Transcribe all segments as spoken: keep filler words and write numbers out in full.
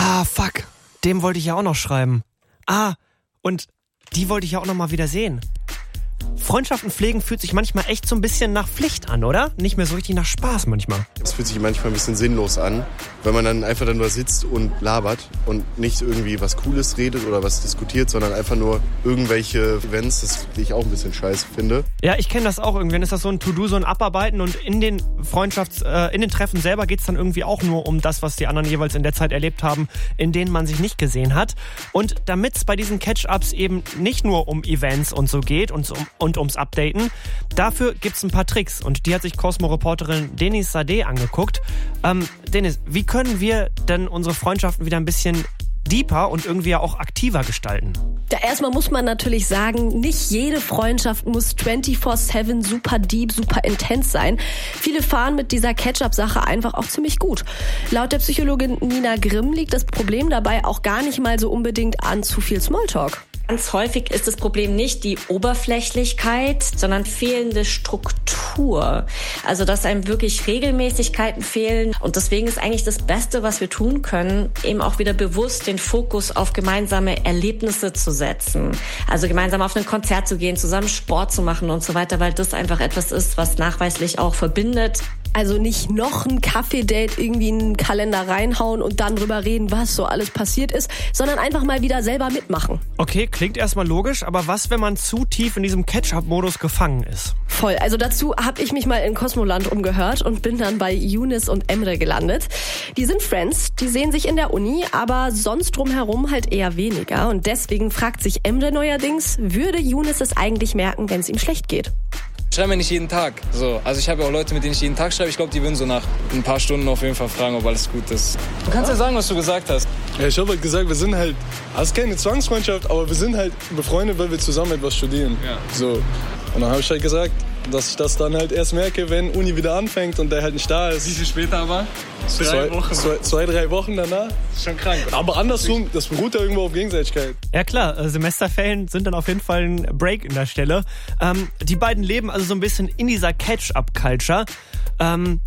Ah, fuck. Dem wollte ich ja auch noch schreiben. Ah, und die wollte ich ja auch noch mal wieder sehen. Freundschaften pflegen fühlt sich manchmal echt so ein bisschen nach Pflicht an, oder? Nicht mehr so richtig nach Spaß manchmal. Es fühlt sich manchmal ein bisschen sinnlos an, weil man dann einfach dann nur sitzt und labert und nicht irgendwie was Cooles redet oder was diskutiert, sondern einfach nur irgendwelche Events, das ich auch ein bisschen scheiße finde. Ja, ich kenne das auch. Irgendwann ist das so ein To-Do, so ein Abarbeiten und in den Freundschafts-, äh, in den Treffen selber geht's dann irgendwie auch nur um das, was die anderen jeweils in der Zeit erlebt haben, in denen man sich nicht gesehen hat. Und damit's bei diesen Catch-Ups eben nicht nur um Events und so geht und, um, und ums Updaten, dafür gibt's ein paar Tricks und die hat sich Cosmo-Reporterin Denis Sadeh angeguckt. Ähm, Denis, wie können wir denn unsere Freundschaften wieder ein bisschen deeper und irgendwie auch aktiver gestalten? Ja, erstmal muss man natürlich sagen, nicht jede Freundschaft muss vierundzwanzig sieben super deep, super intens sein. Viele fahren mit dieser Catch-up-Sache einfach auch ziemlich gut. Laut der Psychologin Nina Grimm liegt das Problem dabei auch gar nicht mal so unbedingt an zu viel Smalltalk. Ganz häufig ist das Problem nicht die Oberflächlichkeit, sondern fehlende Struktur. Also dass einem wirklich Regelmäßigkeiten fehlen. Und deswegen ist eigentlich das Beste, was wir tun können, eben auch wieder bewusst den Fokus auf gemeinsame Erlebnisse zu setzen. Also gemeinsam auf ein Konzert zu gehen, zusammen Sport zu machen und so weiter, weil das einfach etwas ist, was nachweislich auch verbindet. Also nicht noch ein Kaffee-Date irgendwie in den Kalender reinhauen und dann drüber reden, was so alles passiert ist, sondern einfach mal wieder selber mitmachen. Okay, klingt erstmal logisch, aber was, wenn man zu tief in diesem Catch-up-Modus gefangen ist? Voll. Also dazu habe ich mich mal in Cosmoland umgehört und bin dann bei Younes und Emre gelandet. Die sind Friends, die sehen sich in der Uni, aber sonst drumherum halt eher weniger. Und deswegen fragt sich Emre neuerdings, würde Younes es eigentlich merken, wenn es ihm schlecht geht? Ich schreibe mir nicht jeden Tag. So. Also ich habe ja auch Leute, mit denen ich jeden Tag schreibe. Ich glaube, die würden so nach ein paar Stunden auf jeden Fall fragen, ob alles gut ist. Du kannst ja sagen, was du gesagt hast. Ja, ich habe halt gesagt, wir sind halt, das ist keine Zwangsfreundschaft, aber wir sind halt befreundet, weil wir zusammen etwas studieren. Ja. So. Und dann habe ich halt gesagt, dass ich das dann halt erst merke, wenn Uni wieder anfängt und der halt nicht da ist. Wie viel später aber? Drei zwei, Wochen. Zwei, zwei, drei Wochen danach. Das ist schon krank. Aber andersrum, das beruht ja irgendwo auf Gegenseitigkeit. Ja klar, Semesterferien sind dann auf jeden Fall ein Break in der Stelle. Ähm, die beiden leben also so ein bisschen in dieser Catch-up-Culture. Ähm,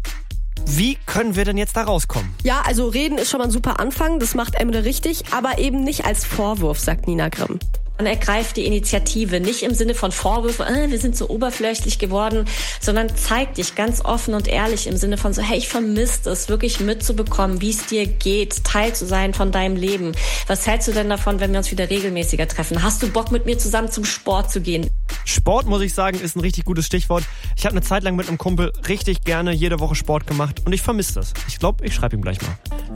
Wie können wir denn jetzt da rauskommen? Ja, also reden ist schon mal ein super Anfang, das macht Emre richtig, aber eben nicht als Vorwurf, sagt Nina Grimm. Man ergreift die Initiative, nicht im Sinne von Vorwürfen, äh, wir sind so oberflächlich geworden, sondern zeigt dich ganz offen und ehrlich im Sinne von so, hey, ich vermisse es, wirklich mitzubekommen, wie es dir geht, Teil zu sein von deinem Leben. Was hältst du denn davon, wenn wir uns wieder regelmäßiger treffen? Hast du Bock, mit mir zusammen zum Sport zu gehen? Sport, muss ich sagen, ist ein richtig gutes Stichwort. Ich habe eine Zeit lang mit einem Kumpel richtig gerne jede Woche Sport gemacht und ich vermisse das. Ich glaube, ich schreibe ihm gleich mal.